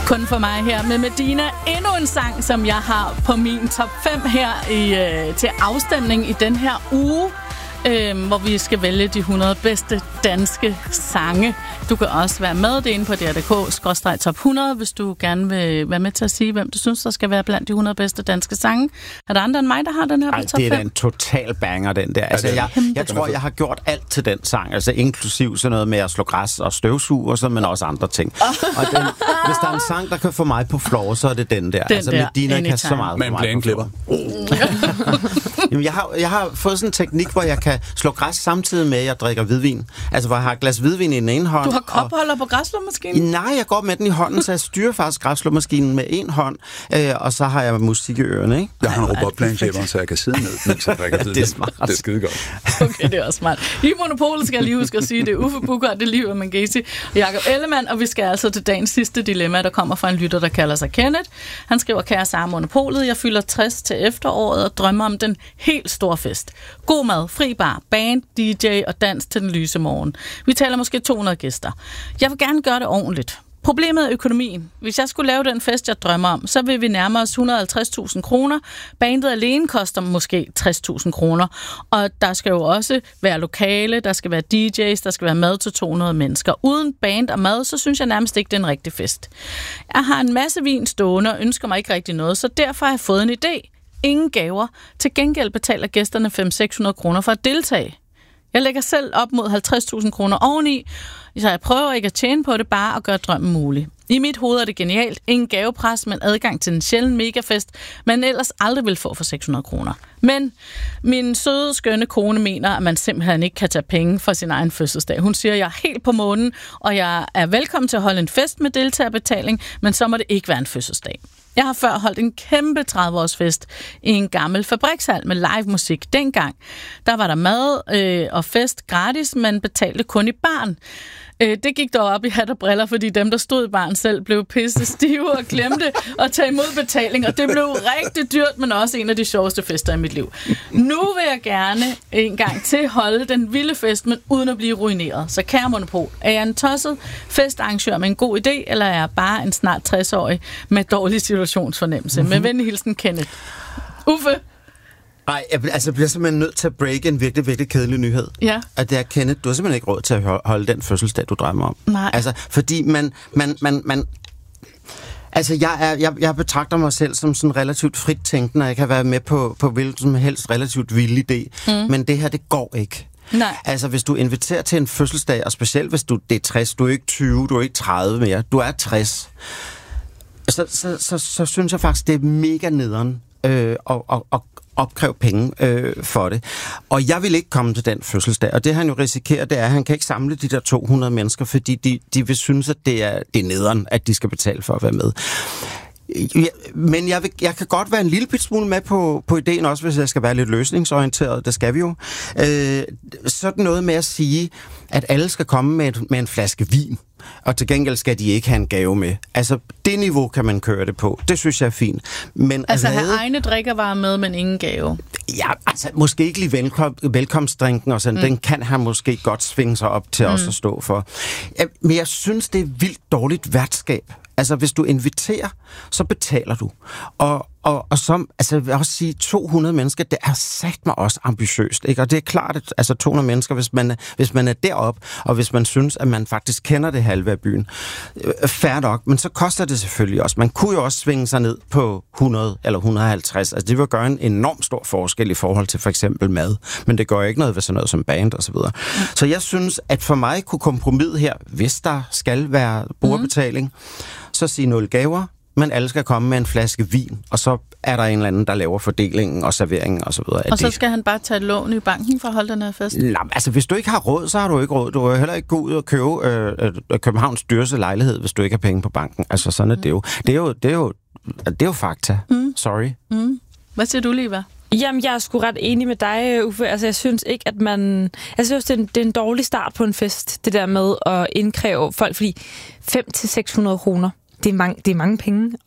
Kun for mig her med Medina. Endnu en sang, som jeg har på min top 5 her til afstemning i den her uge, hvor vi skal vælge de 100 bedste danske sange. Du kan også være med. Det er inde på dr.dk/top 100, hvis du gerne vil være med til at sige, hvem du synes, der skal være blandt de 100 bedste danske sange. Er der andre end mig, der har den her på top 5? Det er da en total banger, den der. Altså, jeg tror, jeg har gjort alt til den sang. Altså inklusiv sådan noget med at slå græs og støvsuge og sådan, men også andre ting. Og den, hvis der er en sang, der kan få mig på floor, så er det den der. Den altså der, Medina kan så meget Man bliver en klipper. Jamen, jeg har fået sådan en teknik, hvor jeg kan slå græs samtidig med, at jeg drikker hvidvin. Altså, hvor jeg har et glas hvidvin i den ene hånd. Du har kopholder på græsslåmaskinen? Nej, jeg går med den i hånden, så jeg styrer faktisk græsslåmaskinen med en hånd, og så har jeg musik i ørerne, ikke? Jeg har en robotplanklipper, så jeg kan sidde ned, mens jeg drikker hvidvin. Det er smart. Det er skide godt. Okay, det er også smart. I Monopolet skal jeg lige huske at sige, det er Uffe Buchert, det er Liv Mangesi og Jakob Ellemann, og vi skal altså til dagens sidste dilemma, der kommer fra en lytter, der kalder sig Kenneth. Han skriver, kære Sara Monopolet, jeg fylder 60 til efteråret og drømmer om den helt store fest. God mad, fri bar, band, DJ og dans til den lyse morgen. Vi taler måske 200 gæster. Jeg vil gerne gøre det ordentligt. Problemet er økonomien. Hvis jeg skulle lave den fest, jeg drømmer om, så vil vi nærme os 150.000 kroner. Bandet alene koster måske 60.000 kroner. Og der skal jo også være lokale, der skal være DJ's, der skal være mad til 200 mennesker. Uden band og mad, så synes jeg nærmest ikke, det er en rigtig fest. Jeg har en masse vin stående og ønsker mig ikke rigtig noget, så derfor har jeg fået en idé. Ingen gaver. Til gengæld betaler gæsterne 500-600 kroner for at deltage. Jeg lægger selv op mod 50.000 kroner oveni, så jeg prøver ikke at tjene på det, bare at gøre drømmen mulig. I mit hoved er det genialt. Ingen gavepres, men adgang til en sjælden megafest, man ellers aldrig vil få for 600 kroner. Men min søde, skønne kone mener, at man simpelthen ikke kan tage penge for sin egen fødselsdag. Hun siger, at jeg er helt på månen, og jeg er velkommen til at holde en fest med deltagerbetaling, men så må det ikke være en fødselsdag. Jeg har før holdt en kæmpe 30-årsfest i en gammel fabrikshal med live musik. Dengang, der var der mad og fest gratis, men betalte kun i baren. Det gik dog op i hat og briller, fordi dem, der stod i baren selv, blev pisse stive og glemte at tage imod betaling. Og det blev rigtig dyrt, men også en af de sjoveste fester i mit liv. Nu vil jeg gerne en gang til holde den vilde fest, men uden at blive ruineret. Så kære Monopol, er jeg en tosset festarrangør med en god idé, eller er jeg bare en snart 60-årig med dårlig situationsfornemmelse? Med venlig hilsen, Kenneth. Uffe? Nej, altså jeg bliver simpelthen nødt til at break en virkelig, virkelig kedelig nyhed. Ja. At det er, Kenneth, du har simpelthen ikke råd til at holde den fødselsdag, du drømmer om. Nej. Altså, fordi man altså, jeg betragter mig selv som sådan relativt frit tænkende, og jeg kan være med på hvilken som helst relativt vild idé. Men det her, det går ikke. Nej. Altså, hvis du inviterer til en fødselsdag, og specielt hvis det er 60, du er ikke 20, du er ikke 30 mere, du er 60, så synes jeg faktisk, det er mega nederen og opkræve penge for det. Og jeg vil ikke komme til den fødselsdag, og det han jo risikerer, det er, at han kan ikke samle de der 200 mennesker, fordi de vil synes, at det er nederen, at de skal betale for at være med. Men jeg kan godt være en lille smule med på ideen, også hvis jeg skal være lidt løsningsorienteret, det skal vi jo. Sådan noget med at sige, at alle skal komme med en flaske vin, og til gengæld skal de ikke have en gave med. Altså, det niveau kan man køre det på. Det synes jeg er fint. Men altså have egne drikkevarer med, men ingen gave? Ja, altså måske ikke lige velkomstdrinken og sådan. Den kan han måske godt svinge sig op til os at stå for. Men jeg synes, det er vildt dårligt værtskab. Altså, hvis du inviterer, så betaler du. Og som, altså, jeg vil også sige, 200 mennesker, det er sagt mig også ambitiøst, ikke? Og det er klart, at altså 200 mennesker, hvis man er deroppe, og hvis man synes, at man faktisk kender det halve af byen, fair nok, men så koster det selvfølgelig også. Man kunne jo også svinge sig ned på 100 eller 150. Altså, det vil gøre en enorm stor forskel i forhold til for eksempel mad, men det gør ikke noget ved sådan noget som band og så videre. Så jeg synes, at for mig kunne kompromis her, hvis der skal være brugerbetaling, så sige 0 gaver, men alle skal komme med en flaske vin, og så er der en eller anden, der laver fordelingen og serveringen og så videre. Og så skal han bare tage et lån i banken for at holde den her fest? Nej, altså hvis du ikke har råd, så har du ikke råd. Du kan heller ikke gå ud og købe Københavns dyreste lejlighed, hvis du ikke har penge på banken. Altså sådan er det jo. Det er jo fakta. Sorry. Hvad siger du, Liva? Jamen, jeg er sgu ret enig med dig, Uffe. Altså, jeg synes ikke, at man... Jeg synes, det er en dårlig start på en fest, det der med at indkræve folk, fordi 500-600 kroner, det er mange penge at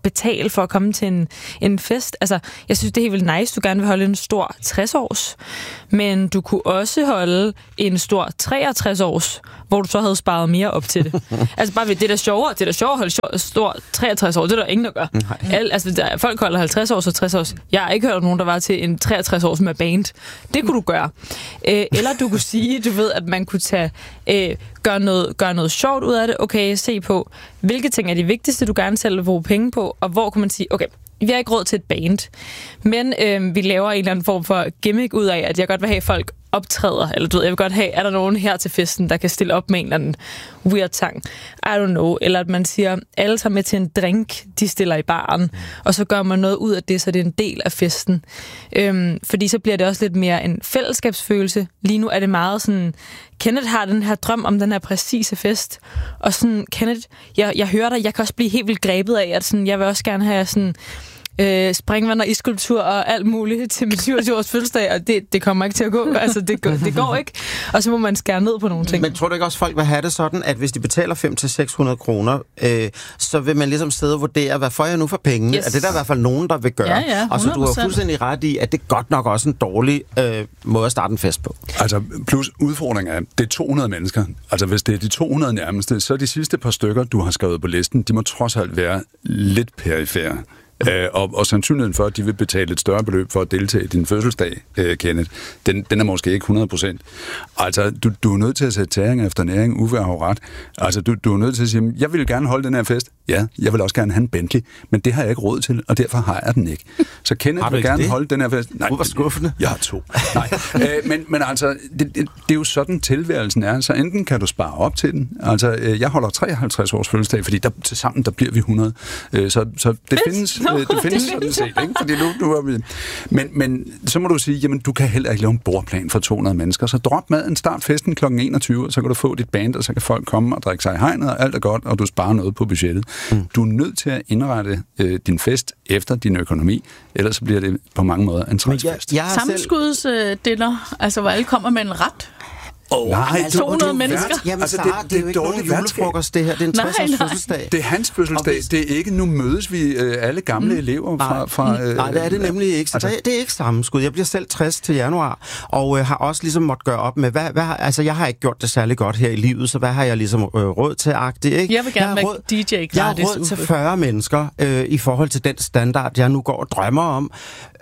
betale for at komme til en fest. Altså, jeg synes, det er helt vildt nice, du gerne vil holde en stor 60-års, men du kunne også holde en stor 63-års, hvor du så havde sparet mere op til det. Altså bare ved det der sjovere at holde stor 63 år, det er der ingen, der gør. Folk holder 50 års og 60 års. Jeg har ikke hørt nogen, der var til en 63 års med band. Det kunne du gøre. Eller du kunne sige, du ved, at man kunne gøre noget sjovt ud af det. Okay, se på, hvilke ting er de vigtigste, du gerne selv vil bruge penge på, og hvor kunne man sige, okay, vi har ikke råd til et band, men vi laver en eller anden form for gimmick ud af, at jeg godt vil have folk optræder, eller du ved, jeg vil godt have, er der nogen her til festen, der kan stille op med en eller anden weird sang, I don't know, eller at man siger, alle tager med til en drink, de stiller i baren, og så gør man noget ud af det, så det er en del af festen. Fordi så bliver det også lidt mere en fællesskabsfølelse. Lige nu er det meget sådan, Kenneth har den her drøm om den her præcise fest, og sådan, Kenneth, jeg hører dig, jeg kan også blive helt vildt grebet af, at sådan, jeg vil også gerne have sådan springvand og iskulptur og alt muligt til min 27-års fødselsdag, og det kommer ikke til at gå. Altså, det går ikke. Og så må man skære ned på nogle ting. Men tror du ikke også, folk vil have det sådan, at hvis de betaler 500-600 kroner, så vil man ligesom sidde og vurdere, hvad får jeg nu for penge? Yes. Er det der i hvert fald nogen, der vil gøre? Ja, 100%. Og så du har fuldstændig ret i, at det er godt nok også en dårlig måde at starte en fest på. Altså, plus udfordringen er, det er 200 mennesker. Altså, hvis det er de 200 nærmeste, så de sidste par stykker, du har skrevet på listen, de må trods alt være lidt perifære. Og sandsynligheden for, at de vil betale et større beløb for at deltage i din fødselsdag, Kenneth, den er måske ikke 100%. Altså, du er nødt til at sætte tæring efter næring. Uffe har jo ret. Altså, du er nødt til at sige, jeg vil gerne holde den her fest. Ja, jeg vil også gerne have en Bentley, men det har jeg ikke råd til, og derfor har jeg den ikke. Så Kenneth vil gerne holde den her fest. Nej, hvor skuffende. Jeg har 2. Nej, men altså, det er jo sådan tilværelsen er. Så enten kan du spare op til den. Altså, jeg holder 53 års fødselsdag, fordi sammen der bliver vi 100. Så det findes... Det findes sådan set, ikke? Fordi nu er vi... Men så må du sige, jamen du kan heller ikke lave en bordplan for 200 mennesker, så drop maden, start festen kl. 21, så kan du få dit band, og så kan folk komme og drikke sig i hegnet, og alt er godt, og du sparer noget på budgettet. Du er nødt til at indrette din fest efter din økonomi, ellers så bliver det på mange måder en træsfest. Sammenskuddsdinner, altså hvor alle kommer med en ret. Nej, 200 mennesker. Jamen, altså, det er jo ikke nogen julefrokost, det her. Det er en 60-års fødselsdag. Det er hans fødselsdag. Det er ikke, nu mødes vi alle gamle elever fra nej, det er det nemlig ikke. Så det er ikke sammenskud. Jeg bliver selv 60 til januar, og har også ligesom måttet gøre op med, altså jeg har ikke gjort det særlig godt her i livet, så hvad har jeg ligesom råd til agtigt, ikke? Jeg vil gerne være DJ gratis. Jeg har råd til 40 mennesker i forhold til den standard, jeg nu går og drømmer om.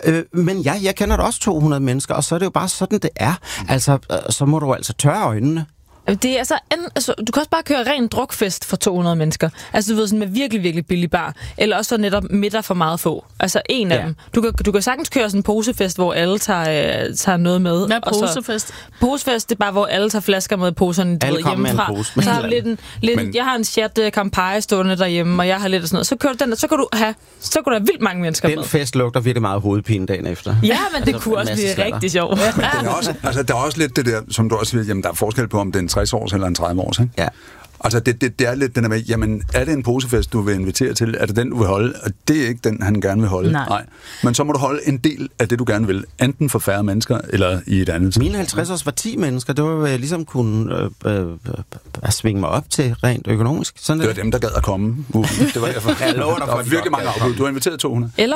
Men jeg kender da også 200 mennesker, og så er det jo bare sådan, det er. Altså, så må du altså tørre øjnene. Det er altså, du kan også bare køre ren drukfest for 200 mennesker. Altså, du ved, sådan med virkelig, virkelig billig bar. Eller også så netop middag for meget få. Altså, en af dem. Du kan sagtens køre sådan en posefest, hvor alle tager noget med. Hvad er posefest? Posefest, det er bare, hvor alle tager flasker med poserne hjemmefra. Så har jeg har en chat Campari stående derhjemme, og jeg har lidt og sådan noget. Så kører du den, så kan du have vildt mange mennesker med. Den fest lugter virkelig meget hovedpine dagen efter. Ja, men det kunne også blive rigtig sjovt. Men der er også lidt det der, som du også siger, jamen der er forskel på, om det er en 60 års eller en 30 års, ikke? Ja. Altså, det er lidt den der med, jamen, er det en posefest, du vil invitere til? Er det den, du vil holde? Og det er ikke den, han gerne vil holde. Nej. Men så må du holde en del af det, du gerne vil. Enten for færre mennesker, eller i et andet. Mine 50 års var 10 mennesker. Det var, hvad jeg ligesom kunne svinge mig op til rent økonomisk. Sådan det var dem, der gad at komme. Det var derfor. Jeg lover dig for virkelig mange afbud. Du har inviteret 200. Eller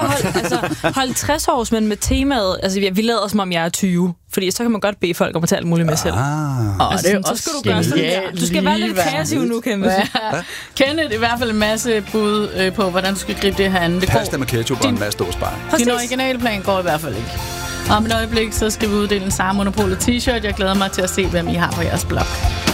hold 60 års, men med temaet. Altså, vi lader som om jeg er 20. Fordi så kan man godt bede folk om at tage alt muligt med selv. Altså, det er så skal du gøre sådan der. Du skal være lidt kreativ nu, Kenneth. Ja. Kenneth i hvert fald en masse bud på, hvordan du skal gribe det her andet. Pasta med ketchup og en masse dåsbar. Din originale plan går i hvert fald ikke. Om et øjeblik, så skal vi uddele en Sara Monopolet t-shirt. Jeg glæder mig til at se, hvem I har på jeres blog.